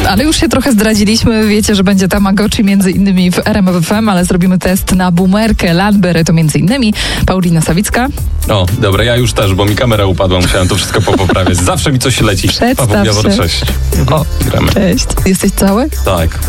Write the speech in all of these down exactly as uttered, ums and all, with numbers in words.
Ale już się trochę zdradziliśmy. Wiecie, że będzie Tamagotchi między innymi w R M F F M, ale zrobimy test na boomerkę Landberry, to między innymi Paulina Sawicka. O, dobra, ja już też, bo mi kamera upadła, musiałem to wszystko popoprawiać. Zawsze mi coś leci. Przedstaw Paweł Jawor, się. cześć. O, Gramy. cześć. Jesteś cały? Tak.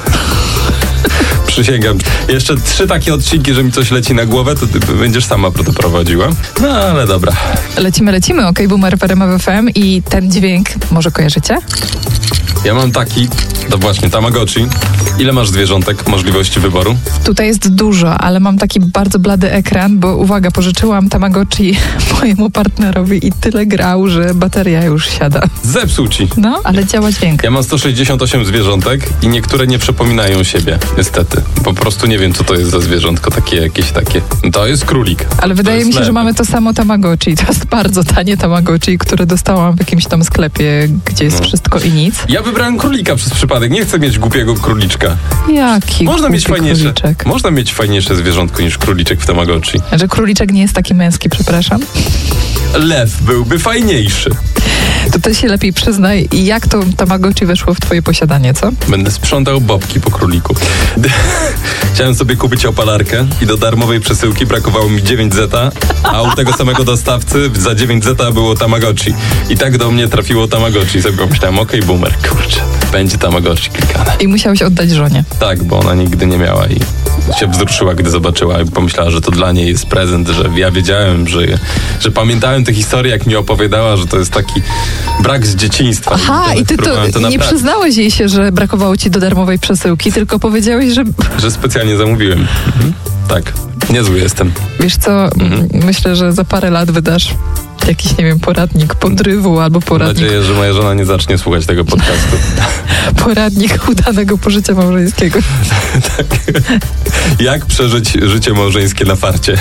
Przysięgam. Jeszcze trzy takie odcinki, że mi coś leci na głowę, to ty będziesz sama to prowadziła. No, ale dobra. Lecimy, lecimy. Okej, boomer w R M F F M i ten dźwięk może kojarzycie? Ja mam taki, to właśnie Tamagotchi. Ile masz zwierzątek, możliwości wyboru? Tutaj jest dużo, ale mam taki bardzo blady ekran, bo uwaga, pożyczyłam Tamagotchi mojemu partnerowi i tyle grał, że bateria już siada. Zepsuł ci. No, ale działa dźwięk. Ja mam sto sześćdziesiąt osiem zwierzątek i niektóre nie przypominają siebie, niestety. Po prostu nie wiem, co to jest za zwierzątko, takie jakieś takie. To jest królik. Ale wydaje mi się, lew. że mamy to samo Tamagotchi. To jest bardzo tanie Tamagotchi, które dostałam w jakimś tam sklepie, gdzie jest No. wszystko i nic. Ja wybrałem królika przez przypadek. Nie chcę mieć głupiego króliczka. Jaki Można mieć głupi fajniejsze. króliczek. Można mieć fajniejsze zwierzątko niż króliczek w Tamagotchi. Że króliczek nie jest taki męski, przepraszam. Lew byłby fajniejszy. To ty się lepiej przyznaj, jak to Tamagotchi weszło w twoje posiadanie, co? Będę sprzątał bobki po króliku. Chciałem sobie kupić opalarkę i do darmowej przesyłki brakowało mi dziewięć zeta, a u tego samego dostawcy za dziewięć zeta było Tamagotchi. I tak do mnie trafiło Tamagotchi. I sobie pomyślałem, okej, okay, boomer, kurczę, będzie Tamagotchi klikane. I musiałeś oddać żonie. Tak, bo ona nigdy nie miała i się wzruszyła, gdy zobaczyła i pomyślała, że to dla niej jest prezent, że ja wiedziałem, że, że pamiętałem tę historię, jak mi opowiadała, że to jest taki brak z dzieciństwa. Aha, i ty to, to nie naprawdę, przyznałeś jej się, że brakowało ci do darmowej przesyłki, tylko powiedziałeś, że że specjalnie zamówiłem. Mhm. Tak, niezły jestem. wiesz co, Mhm. myślę, że za parę lat wydasz jakiś, nie wiem, poradnik podrywu albo Mam poradnik, nadzieję, że moja żona nie zacznie słuchać tego podcastu. poradnik udanego pożycia małżeńskiego. Tak. Jak przeżyć życie małżeńskie na farcie?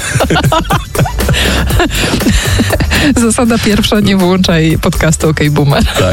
Zasada pierwsza, nie włączaj podcastu OK Boomer. Tak.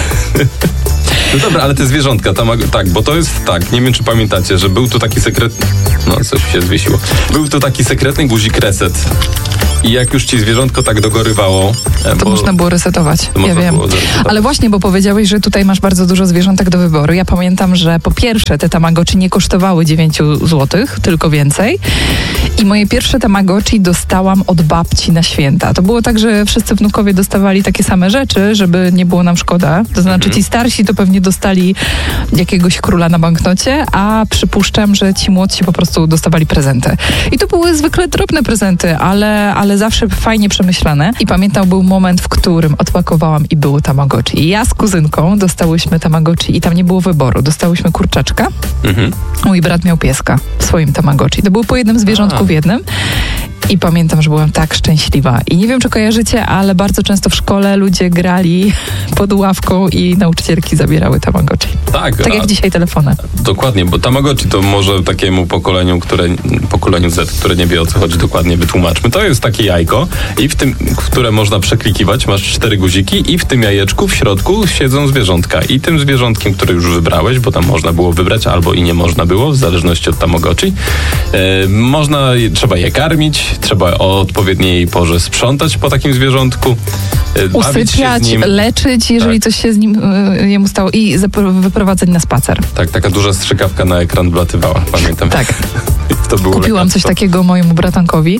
No dobra, ale te zwierzątka, tam, tak, bo to jest tak, nie wiem czy pamiętacie, że był tu taki sekretny, no coś się zwiesiło, był tu taki sekretny guzik reset i jak już ci zwierzątko tak dogorywało, To bo, można było resetować, to ja można wiem. było zresetować. Ale właśnie, bo powiedziałeś, że tutaj masz bardzo dużo zwierzątek do wyboru. Ja pamiętam, że po pierwsze te Tamagotchi nie kosztowały dziewięć złotych, tylko więcej. I moje pierwsze Tamagotchi dostałam od babci na święta. To było tak, że wszyscy wnukowie dostawali takie same rzeczy, żeby nie było nam szkoda. To znaczy ci starsi to pewnie dostali jakiegoś króla na banknocie, a przypuszczam, że ci młodsi po prostu dostawali prezenty. I to były zwykle drobne prezenty, ale, ale zawsze fajnie przemyślane. I pamiętam, był moment, w którym odpakowałam i było Tamagotchi. I ja z kuzynką dostałyśmy Tamagotchi i tam nie było wyboru. Dostałyśmy kurczaczka. Mhm. Mój brat miał pieska w swoim Tamagotchi. To było po jednym zwierzątku A. w jednym. I pamiętam, że byłam tak szczęśliwa. I nie wiem, czy kojarzycie, ale bardzo często w szkole ludzie grali pod ławką i nauczycielki zabierały Tamagotchi. Tak, Tak a, jak dzisiaj telefony. dokładnie, bo Tamagotchi to może takiemu pokoleniu, które, pokoleniu Z, które nie wie o co chodzi, dokładnie wytłumaczmy. To jest takie jajko i w tym, które można przeklikiwać, masz cztery guziki i w tym jajeczku w środku siedzą zwierzątka. I tym zwierzątkiem, które już wybrałeś, bo tam można było wybrać albo i nie można było, w zależności od Tamagotchi, e, można, trzeba je karmić, trzeba o odpowiedniej porze sprzątać po takim zwierzątku, e, bawić się Usypiać, z nim. leczyć, jeżeli Tak. coś się z nim y, jemu stało i zapro- wyprowadzać na spacer. Tak, taka duża strzykawka na ekran wlatywała, pamiętam. Tak. To było Kupiłam coś lekarstwo. takiego mojemu bratankowi.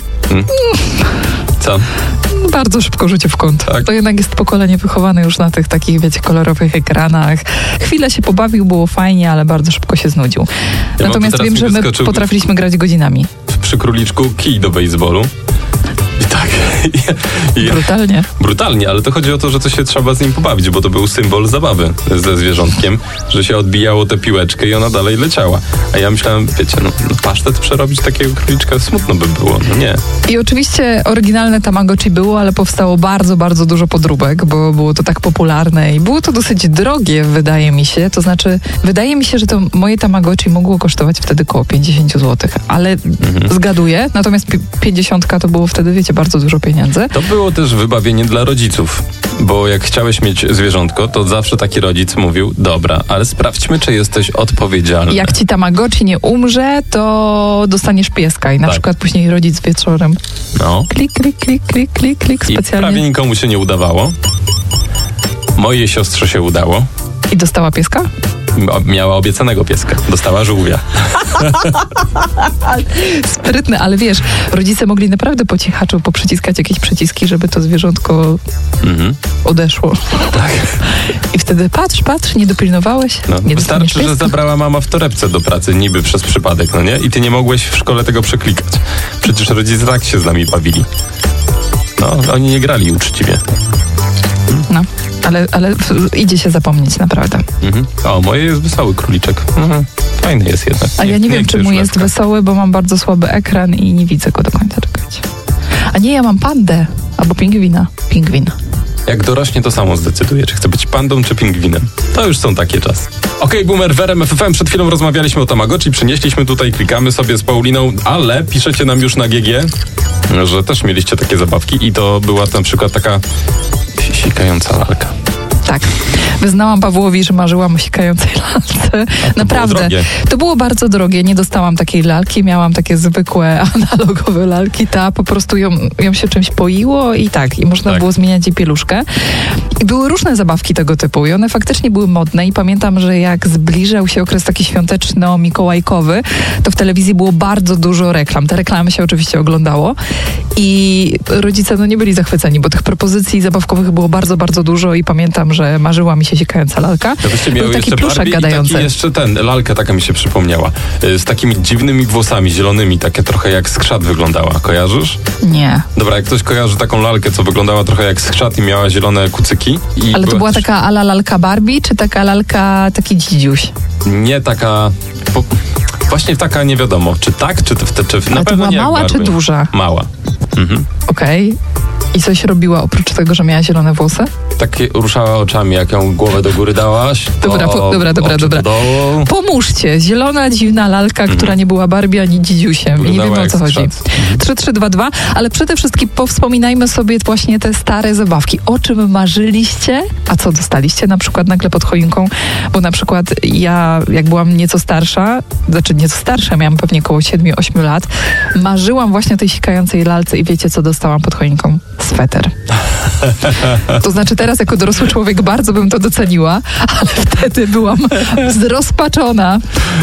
Co? Bardzo szybko rzucił w kąt. Tak. To jednak jest pokolenie wychowane już na tych takich, wiecie, kolorowych ekranach. Chwilę się pobawił, było fajnie, ale bardzo szybko się znudził. Ja Natomiast mam tu wiem, teraz że mi my wyskoczył- potrafiliśmy grać godzinami. Przy króliczku kij do baseballu. I tak. I, i, Brutalnie. brutalnie, ale to chodzi o to, że to się trzeba z nim pobawić, bo to był symbol zabawy ze zwierzątkiem, że się odbijało tę piłeczkę i ona dalej leciała. A ja myślałem, wiecie, no, no pasztet przerobić takiego króliczka smutno by było. No nie. I oczywiście oryginalne Tamagotchi było, ale powstało bardzo, bardzo dużo podróbek, bo było to tak popularne i było to dosyć drogie, wydaje mi się. To znaczy, wydaje mi się, że to moje Tamagotchi mogło kosztować wtedy koło pięćdziesiąt złotych, ale Mhm. zgaduję. Natomiast pi- pięćdziesiątka to było wtedy, wiecie, bardzo dużo pieniędzy. To było też wybawienie dla rodziców, bo jak chciałeś mieć zwierzątko, to zawsze taki rodzic mówił, dobra, ale sprawdźmy, czy jesteś odpowiedzialny. Jak ci Tamagotchi nie umrze, to dostaniesz pieska i na Tak. przykład później rodzic wieczorem No. klik, klik, klik, klik, klik, klik, I prawie specjalnie. nikomu się nie udawało. Mojej siostrze się udało. I dostała pieska? Miała obiecanego pieska. Dostała żółwia. Sprytne, ale wiesz, rodzice mogli naprawdę po cichaczu poprzyciskać jakieś przyciski, żeby to zwierzątko mhm. odeszło. Tak. I wtedy patrz, patrz, nie dopilnowałeś. No, nie wystarczy, że zabrała mama w torebce do pracy, niby przez przypadek, no nie? I ty nie mogłeś w szkole tego przeklikać. Przecież rodzice tak się z nami bawili. No, oni nie grali uczciwie. No, ale, ale idzie się zapomnieć, naprawdę. Mhm. O, moje jest wesoły króliczek. Mhm. Fajny jest jednak. A ja nie, nie wiem, czy mu jest wesoły, bo mam bardzo słaby ekran i nie widzę go do końca. Czekać. A nie, ja mam pandę albo pingwina. Pingwin. Jak dorośnie, to samo zdecyduje, czy chce być pandą, czy pingwinem. To już są takie czasy. Okej, okay, Boomer, w R M F F M. Przed chwilą rozmawialiśmy o Tamagotchi, przynieśliśmy tutaj, klikamy sobie z Pauliną, ale piszecie nam już na G G, że też mieliście takie zabawki i to była na przykład taka sikająca lalka. Tak. Wyznałam Pawłowi, że marzyłam o sikającej lalce. To Naprawdę. było to było bardzo drogie. Nie dostałam takiej lalki. Miałam takie zwykłe, analogowe lalki. Ta po prostu ją, ją się czymś poiło i tak. I można tak. było zmieniać jej pieluszkę. I były różne zabawki tego typu. I one faktycznie były modne. I pamiętam, że jak zbliżał się okres taki świąteczno-mikołajkowy, to w telewizji było bardzo dużo reklam. Te reklamy się oczywiście oglądało. I rodzice no nie byli zachwyceni, bo tych propozycji zabawkowych było bardzo, bardzo dużo. I pamiętam, że marzyła mi się sikająca lalka. To byście miały Był taki jeszcze pluszak gadający. I jeszcze ten, lalka taka mi się przypomniała. Z takimi dziwnymi włosami, zielonymi, takie trochę jak skrzat wyglądała. Kojarzysz? Nie. Dobra, jak ktoś kojarzy taką lalkę, co wyglądała trochę jak skrzat i miała zielone kucyki. I Ale to była taka ala lalka Barbie, czy taka lalka taki dzidziuś? Nie taka... Po, właśnie taka nie wiadomo, czy tak, czy, czy, czy na Ale pewno to była nie mała, czy duża? Mała. Mhm. Okej. Okay. I coś robiła oprócz tego, że miała zielone włosy? Tak ruszała oczami, jak ją głowę do góry dałaś. Dobra, po, dobra, dobra, dobra. Pomóżcie. Zielona, dziwna lalka, mm. która nie była Barbie ani dzidziusiem. I nie wiemy, o co chodzi. trzy trzy dwa dwa, ale przede wszystkim powspominajmy sobie właśnie te stare zabawki. O czym marzyliście, a co dostaliście na przykład nagle pod choinką? Bo na przykład ja, jak byłam nieco starsza, znaczy nieco starsza, miałam pewnie około siedmiu ośmiu lat, marzyłam właśnie o tej sikającej lalce i wiecie, co dostałam pod choinką? Sweter. To znaczy teraz jako dorosły człowiek bardzo bym to doceniła, ale wtedy byłam zrozpaczona.